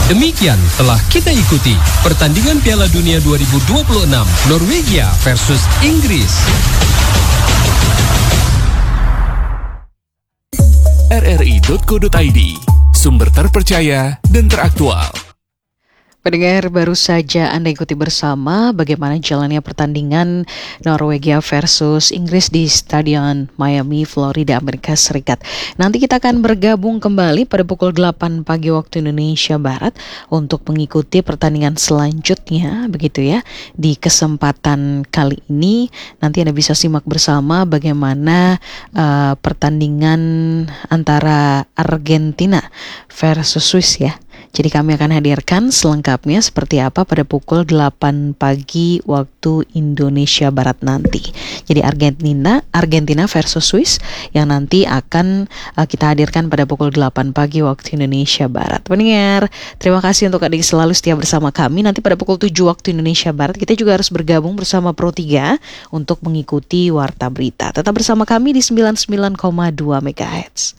Demikian telah kita ikuti pertandingan Piala Dunia 2026 Norwegia versus Inggris. rri.co.id, sumber terpercaya dan teraktual. Pendengar, baru saja Anda ikuti bersama bagaimana jalannya pertandingan Norwegia versus Inggris di Stadion Miami, Florida, Amerika Serikat. Nanti kita akan bergabung kembali pada pukul 8 pagi waktu Indonesia Barat untuk mengikuti pertandingan selanjutnya, begitu ya. Di kesempatan kali ini nanti Anda bisa simak bersama bagaimana pertandingan antara Argentina versus Swiss ya. Jadi kami akan hadirkan selengkapnya seperti apa pada pukul 8 pagi waktu Indonesia Barat nanti. Jadi Argentina versus Swiss yang nanti akan kita hadirkan pada pukul 8 pagi waktu Indonesia Barat. Pendengar, terima kasih untuk adik selalu setia bersama kami. Nanti pada pukul 7 waktu Indonesia Barat kita juga harus bergabung bersama Pro 3 untuk mengikuti Warta Berita. Tetap bersama kami di 99,2 MHz.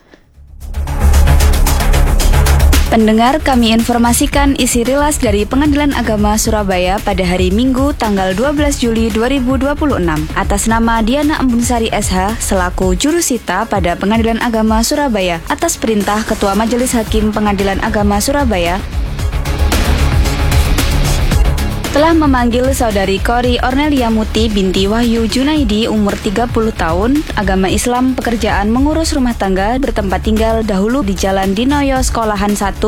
Pendengar, kami informasikan isi rilas dari Pengadilan Agama Surabaya pada hari Minggu tanggal 12 Juli 2026 atas nama Diana Embunsari SH selaku jurusita pada Pengadilan Agama Surabaya atas perintah Ketua Majelis Hakim Pengadilan Agama Surabaya telah memanggil saudari Kori Ornelia Muti binti Wahyu Junaidi umur 30 tahun, agama Islam, pekerjaan mengurus rumah tangga, bertempat tinggal dahulu di Jalan Dinoyo Sekolahan 1